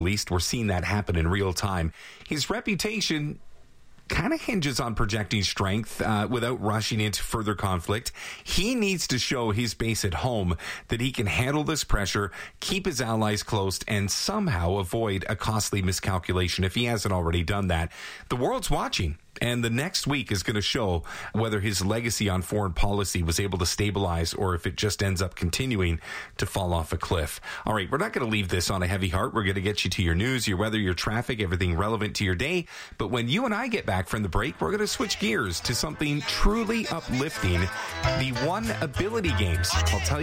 least we're seeing that happen in real time. His reputation kind of hinges on projecting strength without rushing into further conflict. He needs to show his base at home that he can handle this pressure, keep his allies close, and somehow avoid a costly miscalculation if he hasn't already done that. The world's watching. And the next week is going to show whether his legacy on foreign policy was able to stabilize or if it just ends up continuing to fall off a cliff. All right, we're not going to leave this on a heavy heart. We're going to get you to your news, your weather, your traffic, everything relevant to your day. But when you and I get back from the break, we're going to switch gears to something truly uplifting, the One Ability Games. I'll tell you